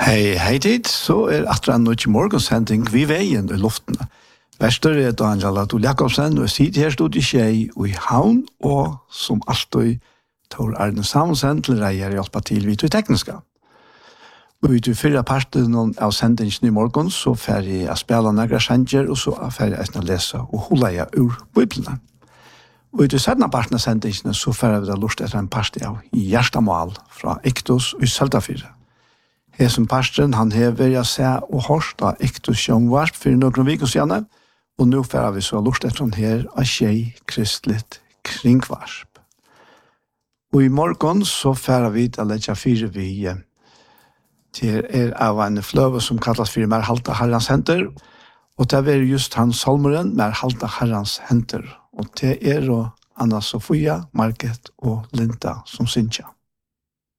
Hei tid, så atra en noe morgensending vi veien i luften. Vester Daniel Adol Jakobsen, og sitter her stod i Skjei og i Havn, og som alltid tar Arne Samuelsen til reier hjelpa til vidt og tekniska. Og vidt og fyrre parten av sendingen i morgen, så fer jeg å spille nægra sender, og så fer jeg å lese og holde jeg ur Bibelen. Og vidt og sedna parten av sendingen, så fer jeg å lust etter en parti av Gjerstamal fra Iktos i Søltafire. Hesen pastoren, han hever jeg se og hørst av Iktos sjångvarsp for noen viker siden, og nå får vi så lust etter han her av Skjei kristligt kringvarsp. Og i morgen så får vi å legge fire vi til av en fløve som kalles for Mer halta Herrans henter, og det er just han salmeren Mer halta Herrans henter, og det og Anna Sofia, Margit og Linda som synger.